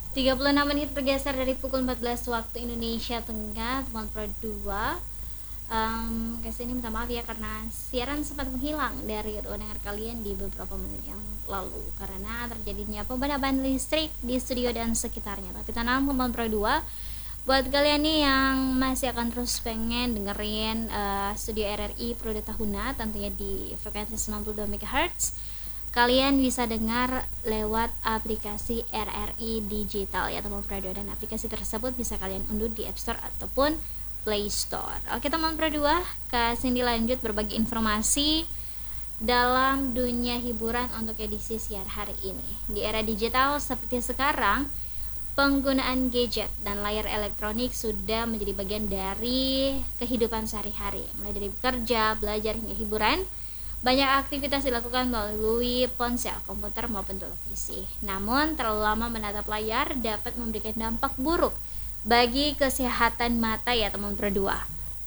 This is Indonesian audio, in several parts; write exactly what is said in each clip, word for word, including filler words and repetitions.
tiga puluh enam menit bergeser dari pukul empat belas waktu Indonesia Tengah, teman Pro dua. Um, guys, ini minta maaf ya karena siaran sempat menghilang dari ruang dengar kalian di beberapa menit yang lalu karena terjadinya pemadaman listrik di studio dan sekitarnya. Tapi tenang teman Pro dua, buat kalian nih yang masih akan terus pengen dengerin uh, studio R R I Periode Tahuna tentunya di frekuensi sembilan puluh dua megahertz, kalian bisa dengar lewat aplikasi R R I Digital ya teman Pro dua, dan aplikasi tersebut bisa kalian unduh di App Store ataupun Play Store. Oke teman Pro dua, Kak Cindy lanjut berbagi informasi dalam dunia hiburan untuk edisi siar hari ini. Di era digital seperti sekarang, penggunaan gadget dan layar elektronik sudah menjadi bagian dari kehidupan sehari-hari. Mulai dari bekerja, belajar hingga hiburan, banyak aktivitas dilakukan melalui ponsel, komputer maupun televisi. Namun, terlalu lama menatap layar dapat memberikan dampak buruk bagi kesehatan mata ya teman Pro dua.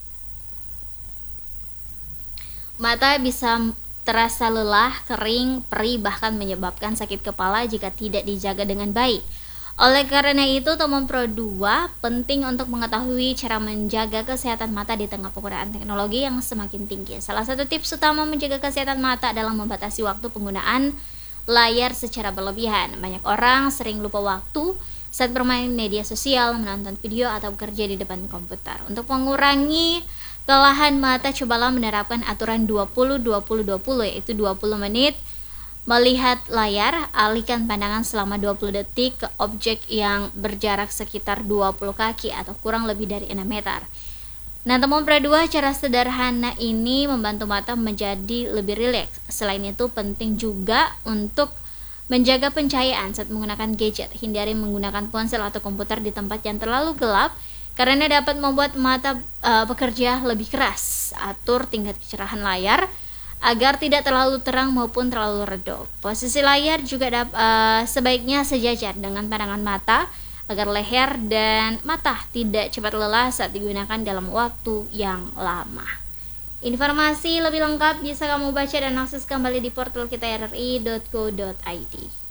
Mata bisa terasa lelah, kering, perih, bahkan menyebabkan sakit kepala jika tidak dijaga dengan baik. Oleh karena itu, teman Pro dua penting untuk mengetahui cara menjaga kesehatan mata di tengah penggunaan teknologi yang semakin tinggi. Salah satu tips utama menjaga kesehatan mata adalah membatasi waktu penggunaan layar secara berlebihan. Banyak orang sering lupa waktu saat bermain media sosial, menonton video, atau bekerja di depan komputer. Untuk mengurangi kelelahan mata, cobalah menerapkan aturan dua puluh dua puluh dua puluh, yaitu dua puluh menit melihat layar, alihkan pandangan selama dua puluh detik ke objek yang berjarak sekitar dua puluh kaki atau kurang lebih dari enam meter. Nah teman Pro dua, cara sederhana ini membantu mata menjadi lebih rileks. Selain itu penting juga untuk menjaga pencahayaan saat menggunakan gadget. Hindari menggunakan ponsel atau komputer di tempat yang terlalu gelap karena dapat membuat mata uh, bekerja lebih keras. Atur tingkat kecerahan layar agar tidak terlalu terang maupun terlalu redup. Posisi layar juga dap, uh, sebaiknya sejajar dengan pandangan mata agar leher dan mata tidak cepat lelah saat digunakan dalam waktu yang lama. Informasi lebih lengkap bisa kamu baca dan akses kembali di portal kita r r i dot co dot i d.